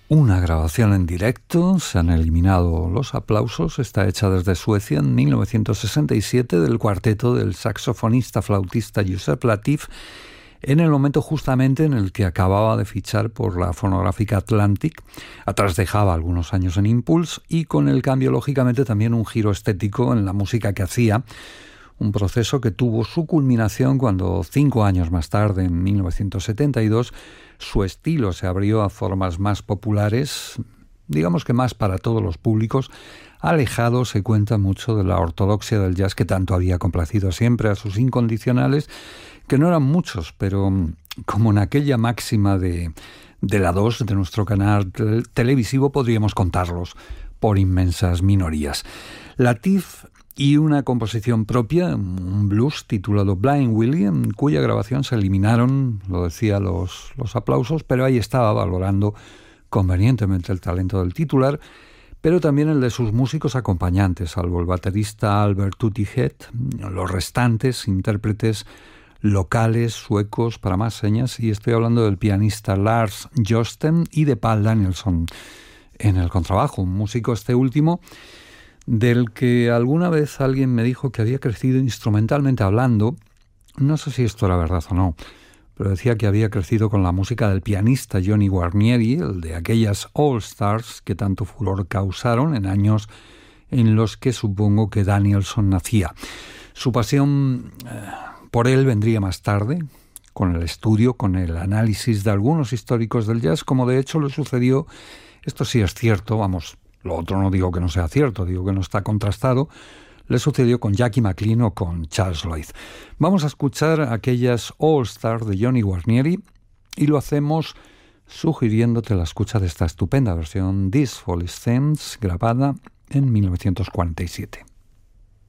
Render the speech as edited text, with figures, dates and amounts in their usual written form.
Una grabación en directo, se han eliminado los aplausos, está hecha desde Suecia en 1967 del cuarteto del saxofonista flautista Joseph Latif, en el momento justamente en el que acababa de fichar por la fonográfica Atlantic. Atrás dejaba algunos años en Impulse y con el cambio, lógicamente, también un giro estético en la música que hacía, un proceso que tuvo su culminación cuando 5 años más tarde, en 1972, su estilo se abrió a formas más populares, digamos que más para todos los públicos, alejado, se cuenta, mucho de la ortodoxia del jazz que tanto había complacido siempre a sus incondicionales, que no eran muchos, pero como en aquella máxima de la 2 de nuestro canal televisivo podríamos contarlos por inmensas minorías. Latif y una composición propia, un blues titulado Blind Willie, en cuya grabación se eliminaron, lo decía, los aplausos, pero ahí estaba valorando convenientemente el talento del titular, pero también el de sus músicos acompañantes, salvo el baterista Albert Tutti Head, los restantes intérpretes locales suecos para más señas, y estoy hablando del pianista Lars Josten y de Paul Danielsson en el contrabajo, un músico este último del que alguna vez alguien me dijo que había crecido instrumentalmente hablando. No sé si esto era verdad o no, pero decía que había crecido con la música del pianista Johnny Guarnieri, el de aquellas All Stars que tanto furor causaron en años en los que supongo que Danielsson nacía. Su pasión por él vendría más tarde, con el estudio, con el análisis de algunos históricos del jazz, como de hecho le sucedió, esto sí es cierto, vamos, lo otro no digo que no sea cierto, digo que no está contrastado, le sucedió con Jackie McLean o con Charles Lloyd. Vamos a escuchar aquellas All Stars de Johnny Guarnieri y lo hacemos sugiriéndote la escucha de esta estupenda versión These Foolish Things, grabada en 1947.